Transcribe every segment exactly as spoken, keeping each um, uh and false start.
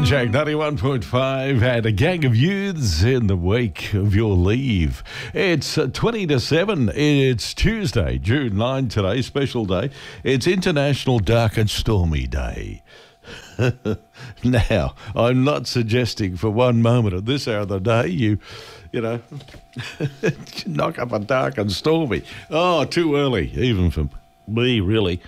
Jack ninety-one point five and a gang of youths in the wake of your leave. It's uh, twenty to seven. It's Tuesday, June ninth today, special day. It's International Dark and Stormy Day. Now, I'm not suggesting for one moment at this hour of the day you, you know, knock up a dark and stormy. Oh, too early, even for me, really.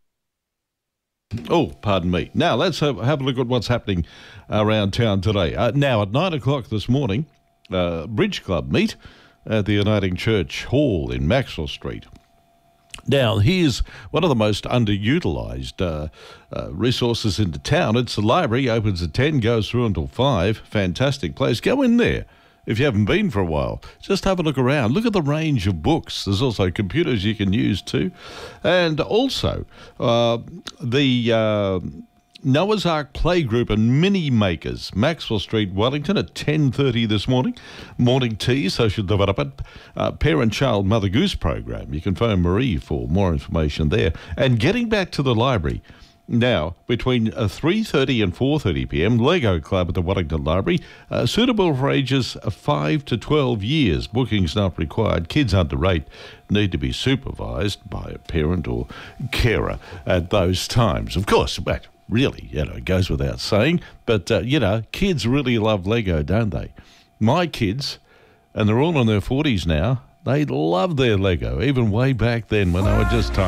Oh, pardon me. Now, let's have, have a look at what's happening around town today. Uh, now, at nine o'clock this morning, uh, Bridge Club meet at the Uniting Church Hall in Maxwell Street. Now, here's one of the most underutilised uh, uh, resources in the town. It's the library, opens at ten, goes through until five. Fantastic place. Go in there. If you haven't been for a while, just have a look around. Look at the range of books. There's also computers you can use too. And also, uh, the uh, Noah's Ark Playgroup and Mini Makers, Maxwell Street, Wellington, at ten thirty this morning. Morning tea, social development, uh, parent-child Mother Goose program. You can phone Marie for more information there. And getting back to the library, now, between uh, three thirty and four thirty p m, Lego Club at the Wellington Library, uh, suitable for ages of five to twelve years. Bookings not required. Kids under eight need to be supervised by a parent or carer at those times. Of course, but really, you know, it goes without saying, but, uh, you know, kids really love Lego, don't they? My kids, and they're all in their forties now, they love their Lego, even way back then when they were just tiny.